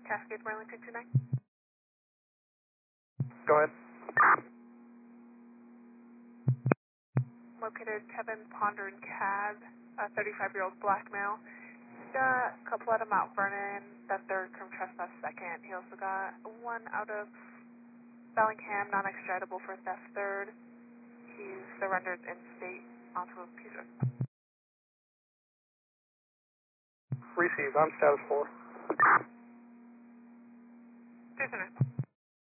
Cascade Burlington 29. Go ahead. Located Kevin Ponder and Cad, a 35-year-old black male. He's got a couple out of Mount Vernon, the third from Trespass second. He also got one out of Bellingham, non-extraditable for theft third. He's surrendered in-state onto a piece of... Received. On status 4. Prisoner.